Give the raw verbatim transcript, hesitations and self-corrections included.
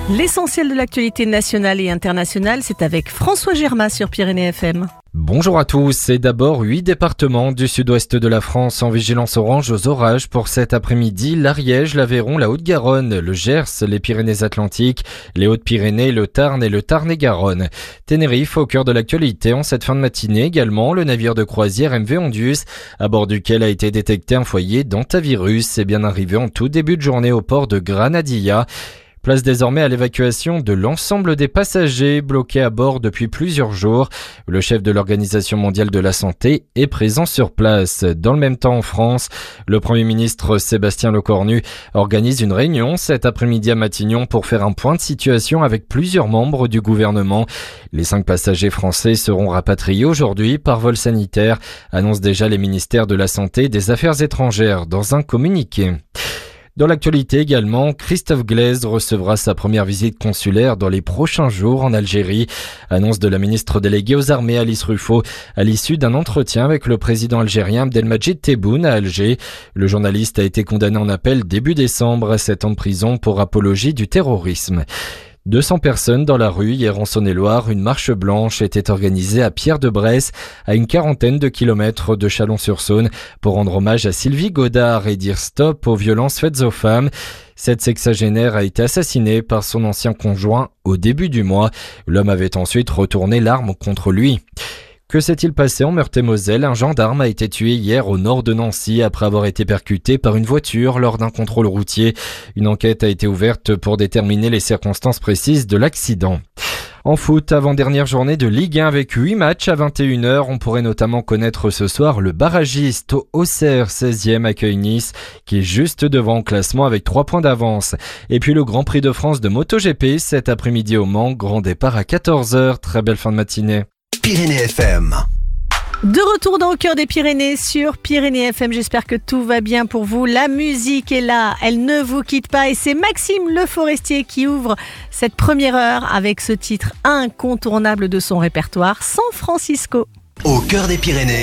L'essentiel de l'actualité nationale et internationale, c'est avec François Germain sur Pyrénées F M. Bonjour à tous, c'est d'abord huit départements du sud-ouest de la France en vigilance orange aux orages pour cet après-midi. L'Ariège, l'Aveyron, la Haute-Garonne, le Gers, les Pyrénées-Atlantiques, les Hautes-Pyrénées, le Tarn et le Tarn-et-Garonne. Tenerife au cœur de l'actualité en cette fin de matinée également, le navire de croisière M V Ondius, à bord duquel a été détecté un foyer d'hantavirus, est bien arrivé en tout début de journée au port de Granadilla. Place désormais à l'évacuation de l'ensemble des passagers bloqués à bord depuis plusieurs jours. Le chef de l'Organisation mondiale de la santé est présent sur place. Dans le même temps en France, le Premier ministre Sébastien Lecornu organise une réunion cet après-midi à Matignon pour faire un point de situation avec plusieurs membres du gouvernement. Les cinq passagers français seront rapatriés aujourd'hui par vol sanitaire, annoncent déjà les ministères de la Santé et des Affaires étrangères dans un communiqué. Dans l'actualité également, Christophe Glaise recevra sa première visite consulaire dans les prochains jours en Algérie. Annonce de la ministre déléguée aux armées Alice Ruffo à l'issue d'un entretien avec le président algérien Abdelmadjid Tebboune à Alger. Le journaliste a été condamné en appel début décembre à sept ans de prison pour apologie du terrorisme. deux cents personnes dans la rue hier en Saône-et-Loire. Une marche blanche était organisée à Pierre-de-Bresse, à une quarantaine de kilomètres de Chalon-sur-Saône, pour rendre hommage à Sylvie Godard et dire stop aux violences faites aux femmes. Cette sexagénaire a été assassinée par son ancien conjoint au début du mois. L'homme avait ensuite retourné l'arme contre lui. Que s'est-il passé en Meurthe-et-Moselle ? Un gendarme a été tué hier au nord de Nancy après avoir été percuté par une voiture lors d'un contrôle routier. Une enquête a été ouverte pour déterminer les circonstances précises de l'accident. En foot, avant-dernière journée de Ligue un avec huit matchs à vingt et une heures. On pourrait notamment connaître ce soir le barragiste Auxerre, seizième, accueille Nice, qui est juste devant au classement avec trois points d'avance. Et puis le Grand Prix de France de MotoGP cet après-midi au Mans, grand départ à quatorze heures. Très belle fin de matinée. Pyrénées F M. De retour dans le cœur des Pyrénées sur Pyrénées F M. J'espère que tout va bien pour vous. La musique est là, elle ne vous quitte pas. Et c'est Maxime Le Forestier qui ouvre cette première heure avec ce titre incontournable de son répertoire, San Francisco. Au cœur des Pyrénées.